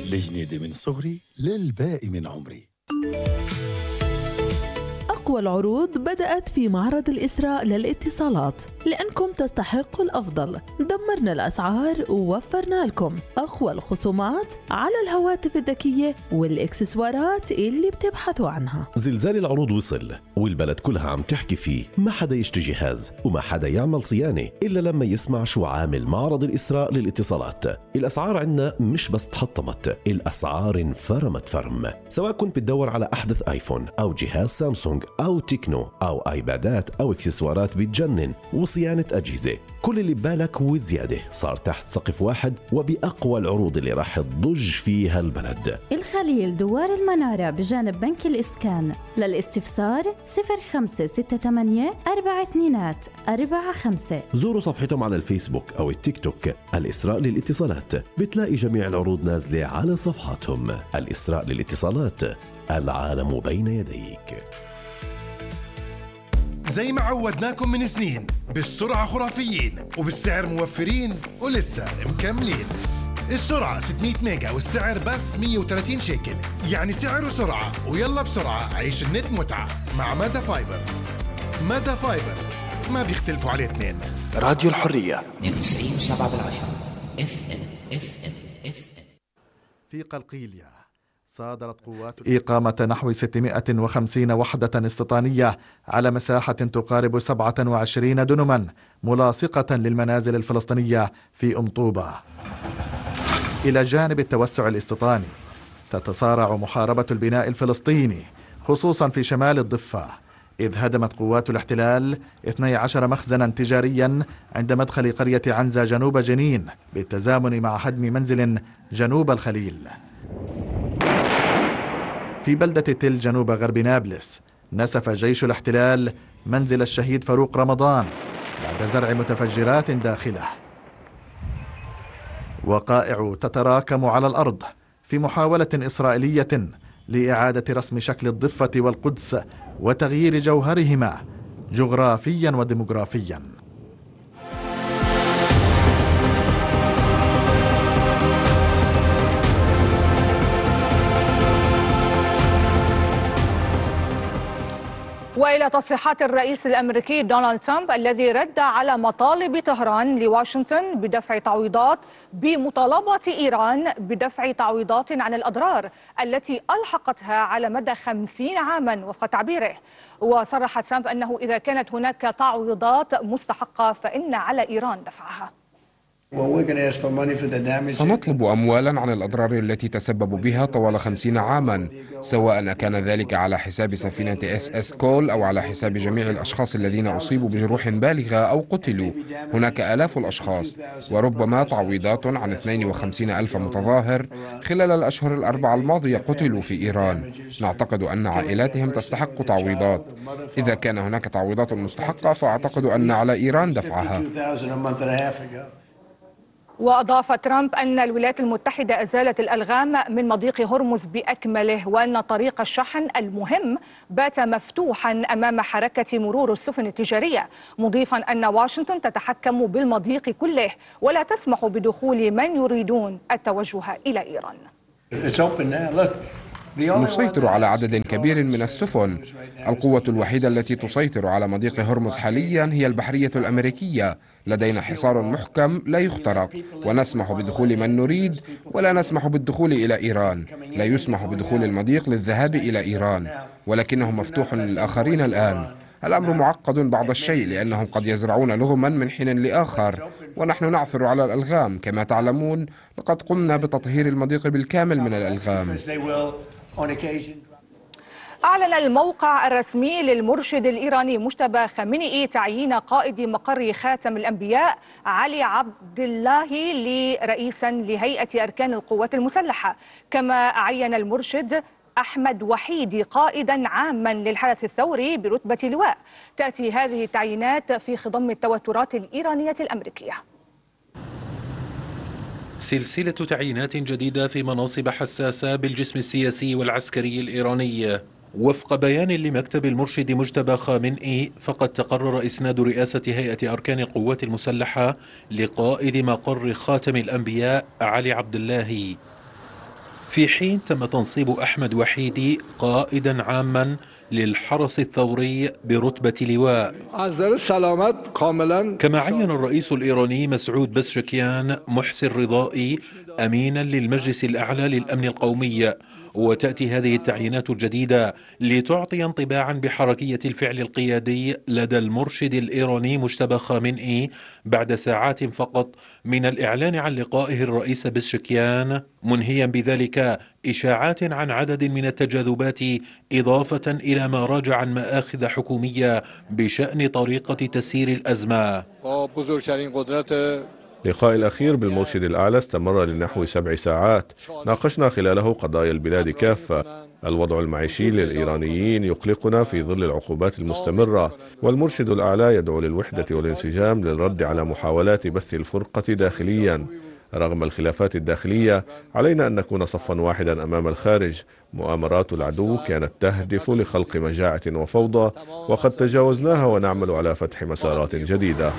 الجنيدة من صغري للباقي من عمري. أقوى العروض بدأت في معرض الإسراء للاتصالات، لأنكم تستحقوا الأفضل. دمرنا الأسعار ووفرنا لكم أقوى الخصومات على الهواتف الذكية والإكسسوارات اللي بتبحثوا عنها. زلزال العروض وصل والبلد كلها عم تحكي فيه. ما حدا يشتري جهاز وما حدا يعمل صيانة إلا لما يسمع شو عامل معرض الإسراء للاتصالات. الأسعار عنا مش بس تحطمت، الأسعار انفرمت فرم. سواء كنت بتدور على أحدث آيفون أو جهاز سامسونج أو تكنو أو آيبادات أو إكسسوارات بتجنن وصيانة أجهزة، كل اللي ببالك وزيادة صار تحت سقف واحد وبأقوى العروض اللي راح تضج فيها البلد. الخليل دوار المنارة بجانب بنك الإسكان. للاستفسار 0568 4245. زوروا صفحتهم على الفيسبوك أو التيك توك الإسراء للاتصالات، بتلاقي جميع العروض نازلة على صفحاتهم. الإسراء للاتصالات، العالم بين يديك. زي ما عودناكم من سنين، بالسرعة خرافيين وبالسعر موفرين ولسه مكملين. السرعة 600 ميجا والسعر بس 130 شيكل، يعني سعر وسرعة. ويلا بسرعة عيش النت متعة مع مادا فايبر. مادا فايبر ما بيختلفوا عليه اثنين. راديو الحرية 92.7 FM. في قلقيلية صادرت قوات إقامة نحو 650 وحدة استيطانية على مساحة تقارب 27 دنما ملاصقة للمنازل الفلسطينية في أم طوبة. إلى جانب التوسع الاستيطاني تتصارع محاربة البناء الفلسطيني خصوصا في شمال الضفة، إذ هدمت قوات الاحتلال 12 مخزنا تجاريا عند مدخل قرية عنزة جنوب جنين، بالتزامن مع هدم منزل جنوب الخليل. في بلدة تل جنوب غرب نابلس نسف جيش الاحتلال منزل الشهيد فاروق رمضان بعد زرع متفجرات داخله. وقائع تتراكم على الأرض في محاولة إسرائيلية لإعادة رسم شكل الضفة والقدس وتغيير جوهرهما جغرافيا وديموغرافيا. وإلى تصريحات الرئيس الأمريكي دونالد ترامب الذي رد على مطالب طهران لواشنطن بدفع تعويضات، بمطالبة إيران بدفع تعويضات عن الأضرار التي ألحقتها على مدى 50 عاما وفق تعبيره. وصرح ترامب أنه إذا كانت هناك تعويضات مستحقة فإن على إيران دفعها. سنطلب أموالا عن الأضرار التي تسببوا بها طوال 50 عاما، سواء كان ذلك على حساب سفينة SS كول أو على حساب جميع الأشخاص الذين أصيبوا بجروح بالغة أو قتلوا. هناك آلاف الأشخاص، وربما تعويضات عن 52 ألف متظاهر خلال الأشهر الأربعة الماضية قتلوا في إيران. نعتقد أن عائلاتهم تستحق تعويضات. إذا كان هناك تعويضات مستحقة فأعتقد أن على إيران دفعها. وأضاف ترامب أن الولايات المتحدة أزالت الألغام من مضيق هرمز بأكمله، وأن طريق الشحن المهم بات مفتوحا أمام حركة مرور السفن التجارية، مضيفا أن واشنطن تتحكم بالمضيق كله ولا تسمح بدخول من يريدون التوجه إلى إيران. نسيطر على عدد كبير من السفن. القوة الوحيدة التي تسيطر على مضيق هرمز حاليا هي البحرية الأمريكية. لدينا حصار محكم لا يخترق، ونسمح بدخول من نريد ولا نسمح بالدخول إلى إيران. لا يسمح بدخول المضيق للذهاب إلى إيران، ولكنه مفتوح للآخرين الآن. الأمر معقد بعض الشيء لأنهم قد يزرعون لغما من حين لآخر، ونحن نعثر على الألغام. كما تعلمون لقد قمنا بتطهير المضيق بالكامل من الألغام. أعلن الموقع الرسمي للمرشد الإيراني مجتبى خامنئي تعيين قائد مقر خاتم الأنبياء علي عبد الله رئيسا لهيئة أركان القوات المسلحة. كما عين المرشد أحمد وحيدي قائدا عاما للحدث الثوري برتبة لواء. تأتي هذه التعيينات في خضم التوترات الإيرانية الأمريكية. سلسلة تعيينات جديدة في مناصب حساسة بالجسم السياسي والعسكري الإيراني. وفق بيان لمكتب المرشد مجتبى خامنئي، فقد تقرر إسناد رئاسة هيئة أركان القوات المسلحة لقائد مقر خاتم الأنبياء علي عبد الله. في حين تم تنصيب أحمد وحيدي قائدا عاما للحرس الثوري برتبة لواء. كما عين الرئيس الإيراني مسعود بزشكيان محسن رضائي أمينا للمجلس الأعلى للأمن القومي. وتأتي هذه التعيينات الجديدة لتعطي انطباعا بحركية الفعل القيادي لدى المرشد الإيراني مجتبى خامنئي بعد ساعات فقط من الإعلان عن لقائه الرئيس بزشكيان، منهيا بذلك إشاعات عن عدد من التجاذبات إضافة إلى ما راجع عن مآخذ حكومية بشأن طريقة تسيير الأزمة. اللقاء الأخير بالمرشد الأعلى استمر لنحو 7 ساعات، ناقشنا خلاله قضايا البلاد كافة. الوضع المعيشي للإيرانيين يقلقنا في ظل العقوبات المستمرة، والمرشد الأعلى يدعو للوحدة والانسجام للرد على محاولات بث الفرقة داخليا. رغم الخلافات الداخلية علينا أن نكون صفا واحدا أمام الخارج. مؤامرات العدو كانت تهدف لخلق مجاعة وفوضى، وقد تجاوزناها ونعمل على فتح مسارات جديدة.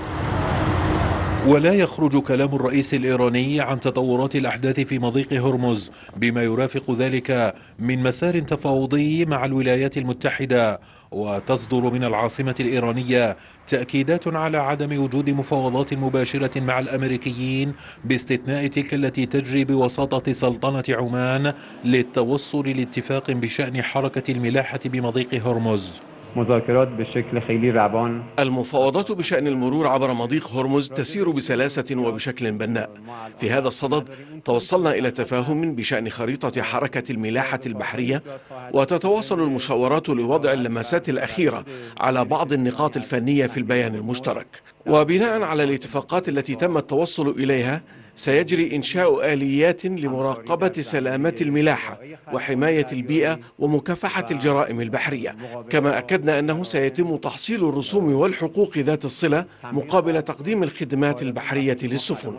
ولا يخرج كلام الرئيس الإيراني عن تطورات الأحداث في مضيق هرمز بما يرافق ذلك من مسار تفاوضي مع الولايات المتحدة. وتصدر من العاصمة الإيرانية تأكيدات على عدم وجود مفاوضات مباشرة مع الأمريكيين باستثناء تلك التي تجري بوساطة سلطنة عمان للتوصل لاتفاق بشأن حركة الملاحة بمضيق هرمز. مذاكرات بشكل خیلی روان. المفاوضات بشأن المرور عبر مضيق هرمز تسير بسلاسة وبشكل بناء. في هذا الصدد توصلنا إلى تفاهم بشأن خريطة حركة الملاحة البحرية، وتتواصل المشاورات لوضع اللمسات الأخيرة على بعض النقاط الفنية في البيان المشترك. وبناء على الاتفاقات التي تم التوصل إليها سيجري إنشاء آليات لمراقبة سلامة الملاحة وحماية البيئة ومكافحة الجرائم البحرية. كما أكدنا أنه سيتم تحصيل الرسوم والحقوق ذات الصلة مقابل تقديم الخدمات البحرية للسفن.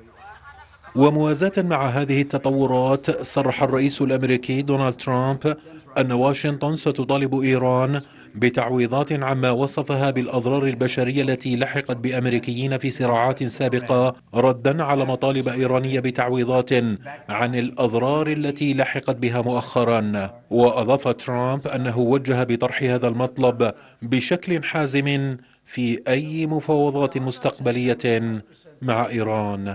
وموازاة مع هذه التطورات، صرح الرئيس الأمريكي دونالد ترامب أن واشنطن ستطالب إيران بتعويضات عما وصفها بالأضرار البشرية التي لحقت بأمريكيين في صراعات سابقة، ردا على مطالب إيرانية بتعويضات عن الأضرار التي لحقت بها مؤخرا. وأضاف ترامب أنه وجه بطرح هذا المطلب بشكل حازم في أي مفاوضات مستقبلية مع إيران.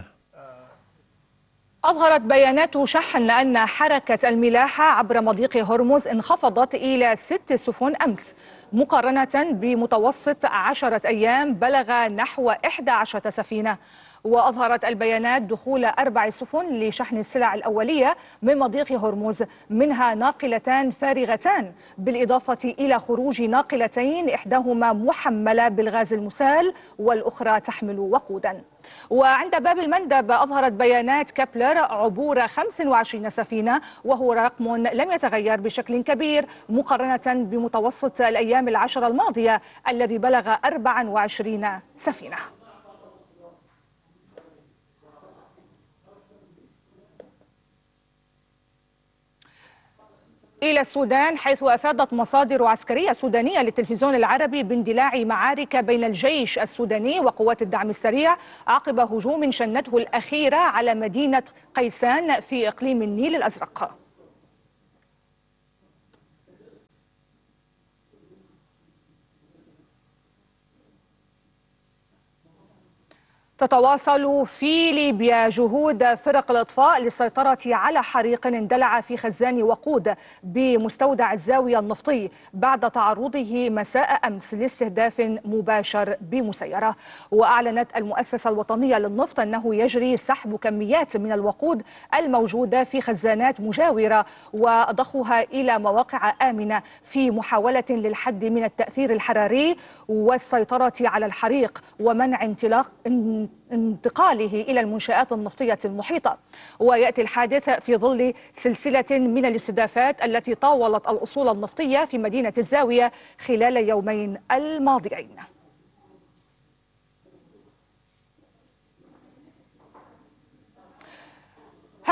أظهرت بيانات شحن أن حركة الملاحة عبر مضيق هرمز انخفضت إلى 6 سفن أمس، مقارنة بمتوسط 10 أيام بلغ نحو 11 سفينة. وأظهرت البيانات دخول 4 سفن لشحن السلع الأولية من مضيق هرمز، منها ناقلتان فارغتان، بالإضافة إلى خروج ناقلتين إحداهما محملة بالغاز المسال والأخرى تحمل وقودا. وعند باب المندب أظهرت بيانات كابلر عبور 25 سفينة، وهو رقم لم يتغير بشكل كبير مقارنة بمتوسط الأيام العشر الماضية الذي بلغ 24 سفينة. إلى السودان، حيث أفادت مصادر عسكرية سودانية للتلفزيون العربي باندلاع معارك بين الجيش السوداني وقوات الدعم السريع عقب هجوم شنته الأخيرة على مدينة قيسان في إقليم النيل الأزرق. تتواصل في ليبيا جهود فرق الإطفاء للسيطرة على حريق اندلع في خزان وقود بمستودع الزاوية النفطي بعد تعرضه مساء أمس لاستهداف مباشر بمسيرة. وأعلنت المؤسسة الوطنية للنفط أنه يجري سحب كميات من الوقود الموجودة في خزانات مجاورة وضخها إلى مواقع آمنة في محاولة للحد من التأثير الحراري والسيطرة على الحريق ومنع انتقاله إلى المنشآت النفطية المحيطة. ويأتي الحادث في ظل سلسلة من الاستهدافات التي طاولت الأصول النفطية في مدينة الزاوية خلال اليومين الماضيين.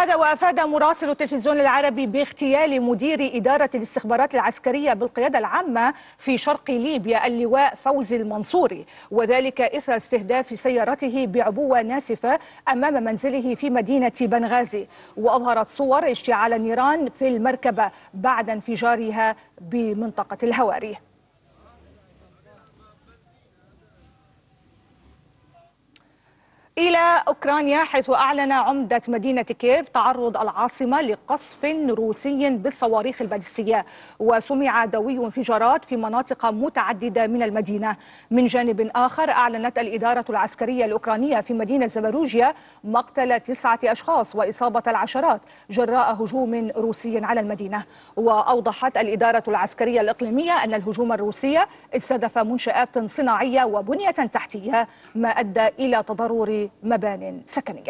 هذا وأفاد مراسل التلفزيون العربي باغتيال مدير إدارة الاستخبارات العسكرية بالقيادة العامة في شرق ليبيا اللواء فوزي المنصوري، وذلك إثر استهداف سيارته بعبوة ناسفة أمام منزله في مدينة بنغازي. وأظهرت صور اشتعال النيران في المركبة بعد انفجارها بمنطقة الهواري. إلى أوكرانيا، حيث أعلن عمدة مدينة كييف تعرض العاصمة لقصف روسي بالصواريخ البالستية، وسمع دوي انفجارات في مناطق متعددة من المدينة. من جانب آخر، أعلنت الإدارة العسكرية الأوكرانية في مدينة زاباروجيا مقتل 9 أشخاص وإصابة العشرات جراء هجوم روسي على المدينة. وأوضحت الإدارة العسكرية الإقليمية أن الهجوم الروسي استهدف منشآت صناعية وبنية تحتية، ما أدى إلى تضرر مبان سكنية.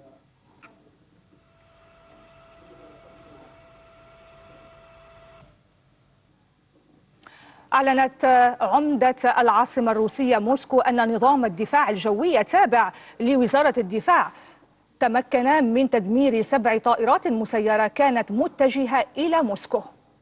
أعلنت عمدة العاصمة الروسية موسكو أن نظام الدفاع الجوي التابع لوزارة الدفاع تمكن من تدمير 7 طائرات مسيرة كانت متجهة إلى موسكو.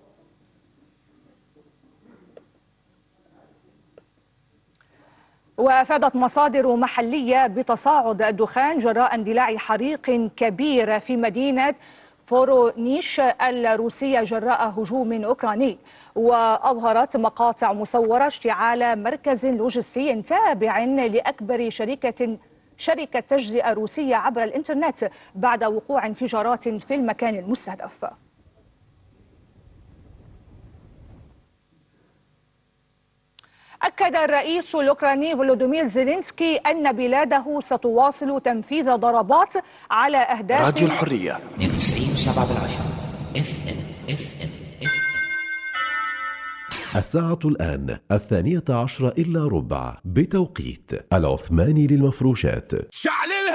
وأفادت مصادر محلية بتصاعد الدخان جراء اندلاع حريق كبير في مدينة فورونيش الروسية جراء هجوم أوكراني. وأظهرت مقاطع مصورة اشتعال مركز لوجستي تابع لأكبر شركة تجزئة روسية عبر الإنترنت بعد وقوع انفجارات في المكان المستهدف. أكد الرئيس الأوكراني فولودومير زيلينسكي أن بلاده ستواصل تنفيذ ضربات على أهداف راديو الحرية 92.7 FM. الساعة الآن 12:15 بتوقيت العثماني للمفروشات. شعل